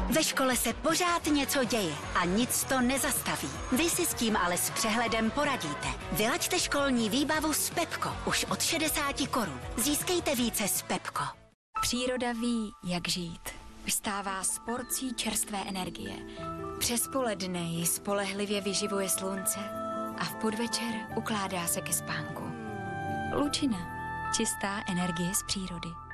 Ve škole se pořád něco děje a nic to nezastaví. Vy si s tím ale s přehledem poradíte. Vylaďte školní výbavu s Pepko už od 60 korun. Získejte více s Pepko. Příroda ví, jak žít. Vstává s porcí čerstvé energie. Přes poledne ji spolehlivě vyživuje slunce a v podvečer ukládá se ke spánku. Lučina. Čistá energie z přírody.